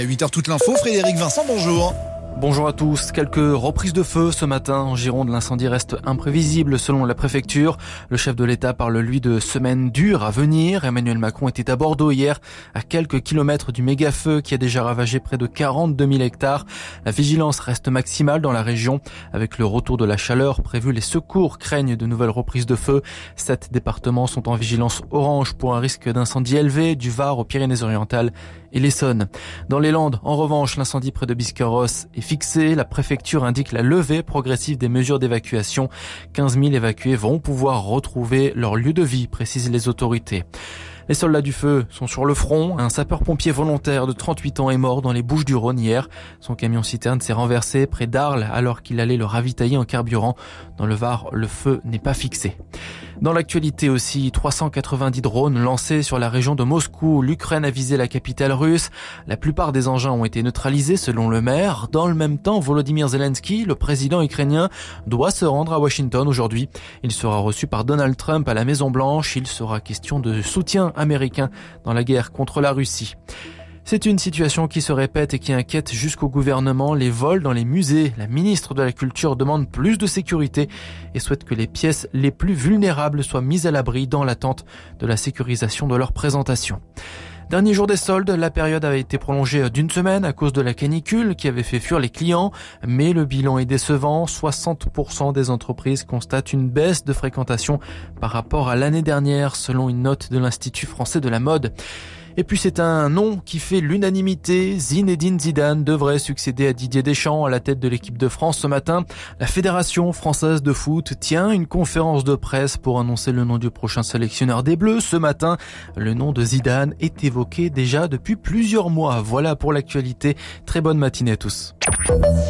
À 8h toute l'info, Frédéric Vincent, bonjour. Bonjour à tous. Quelques reprises de feu ce matin en Gironde. L'incendie reste imprévisible selon la préfecture. Le chef de l'État parle lui de semaines dures à venir. Emmanuel Macron était à Bordeaux hier, à quelques kilomètres du méga-feu qui a déjà ravagé près de 42 000 hectares. La vigilance reste maximale dans la région. Avec le retour de la chaleur prévu, les secours craignent de nouvelles reprises de feu. 7 départements sont en vigilance orange pour un risque d'incendie élevé, du Var aux Pyrénées-Orientales et l'Essonne. Dans les Landes, en revanche, l'incendie près de Biscarrosse est fixé. La préfecture indique la levée progressive des mesures d'évacuation. 15 000 évacués vont pouvoir retrouver leur lieu de vie, précisent les autorités. Les soldats du feu sont sur le front. Un sapeur-pompier volontaire de 38 ans est mort dans les Bouches-du-Rhône hier. Son camion-citerne s'est renversé près d'Arles alors qu'il allait le ravitailler en carburant. Dans le Var, le feu n'est pas fixé. Dans l'actualité aussi, 390 drones lancés sur la région de Moscou. L'Ukraine a visé la capitale russe. La plupart des engins ont été neutralisés selon le maire. Dans le même temps, Volodymyr Zelensky, le président ukrainien, doit se rendre à Washington aujourd'hui. Il sera reçu par Donald Trump à la Maison-Blanche. Il sera question de soutien américain dans la guerre contre la Russie. C'est une situation qui se répète et qui inquiète jusqu'au gouvernement. Les vols dans les musées. La ministre de la Culture demande plus de sécurité et souhaite que les pièces les plus vulnérables soient mises à l'abri dans l'attente de la sécurisation de leur présentation. Dernier jour des soldes, la période avait été prolongée d'une semaine à cause de la canicule qui avait fait fuir les clients. Mais le bilan est décevant. 60% des entreprises constatent une baisse de fréquentation par rapport à l'année dernière, selon une note de l'Institut français de la mode. Et puis c'est un nom qui fait l'unanimité. Zinedine Zidane devrait succéder à Didier Deschamps à la tête de l'équipe de France ce matin. La Fédération française de foot tient une conférence de presse pour annoncer le nom du prochain sélectionneur des Bleus. Ce matin, le nom de Zidane est évoqué déjà depuis plusieurs mois. Voilà pour l'actualité. Très bonne matinée à tous.